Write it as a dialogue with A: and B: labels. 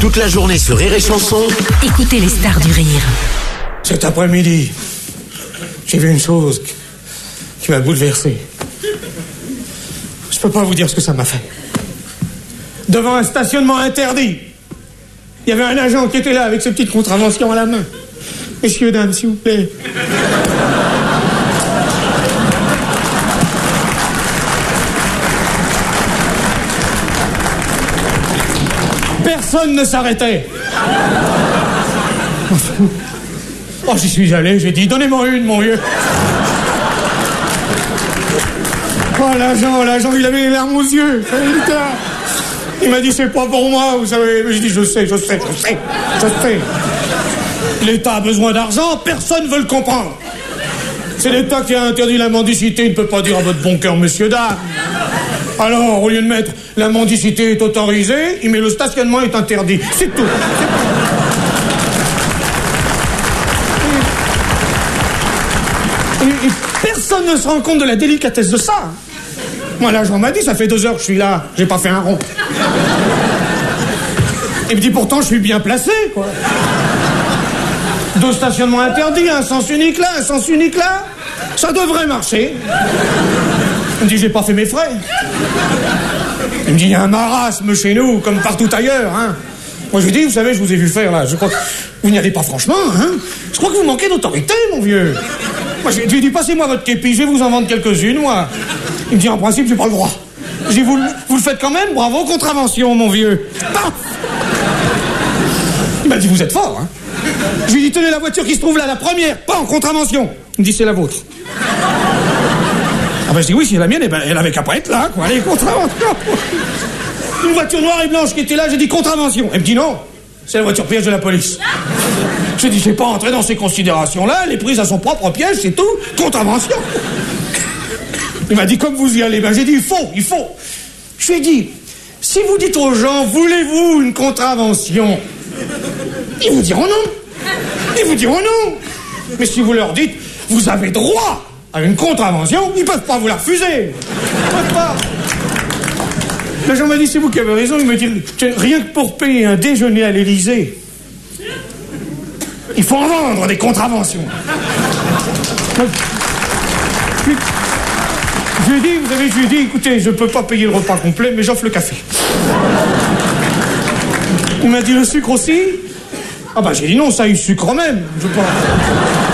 A: Toute la journée sur Rire et Chanson.
B: Écoutez les stars du rire.
C: Cet après-midi, j'ai vu une chose qui m'a bouleversé. Je peux pas vous dire ce que ça m'a fait. Devant un stationnement interdit, il y avait un agent qui était là avec ses petites contraventions à la main. Messieurs, dames, s'il vous plaît. Personne ne s'arrêtait. Oh, j'y suis allé, j'ai dit, donnez-moi une, mon vieux. Oh, l'agent, il avait les larmes aux yeux. Il m'a dit, c'est pas pour moi, vous savez. J'ai dit, je sais. L'État a besoin d'argent, personne ne veut le comprendre. C'est l'État qui a interdit la mendicité, il ne peut pas dire à votre bon cœur, monsieur dame. Alors, au lieu de mettre la mendicité est autorisée, il met le stationnement est interdit. C'est tout. Et personne ne se rend compte de la délicatesse de ça. Moi, l'agent m'a dit, ça fait 2 heures que je suis là, j'ai pas fait un rond. Il me dit, pourtant, je suis bien placé, quoi. 2 stationnements interdits, un sens unique là, ça devrait marcher. Il me dit, j'ai pas fait mes frais. Il me dit, il y a un marasme chez nous, comme partout ailleurs, hein. Moi, je lui dis, vous savez, je vous ai vu faire, là, je crois que vous n'y allez pas franchement, hein. Je crois que vous manquez d'autorité, mon vieux. Moi, je lui ai dit, passez-moi votre képi, je vais vous en vendre quelques-unes, moi. Il me dit, en principe, j'ai pas le droit. Je dis, vous le faites quand même, bravo, contravention, mon vieux. Paf. Il m'a dit, vous êtes fort, hein. Je lui ai dit, tenez la voiture qui se trouve là, la première, pas en contravention. Il me dit, c'est la vôtre. Ah ben je dis, oui, c'est la mienne, et ben elle avait qu'à pas être là, quoi, allez, contravention. Une voiture noire et blanche qui était là, j'ai dit, contravention. Elle me dit, non, c'est la voiture piège de la police. J'ai dit, j'ai pas entré dans ces considérations-là, elle est prise à son propre piège, c'est tout, contravention. Il m'a dit, comme vous y allez, ben j'ai dit, il faut. Je lui ai dit, si vous dites aux gens, voulez-vous une contravention, ils vous diront non. Mais si vous leur dites, vous avez droit à une contravention, ils peuvent pas vous la refuser. Ils peuvent pas. L'agent m'a dit, c'est vous qui avez raison. Il me dit, rien que pour payer un déjeuner à l'Élysée, il faut en vendre des contraventions. Je lui ai dit, écoutez, je peux pas payer le repas complet, mais j'offre le café. Il m'a dit, le sucre aussi? Ah bah j'ai dit non, ça il sucre même. Je peux pas.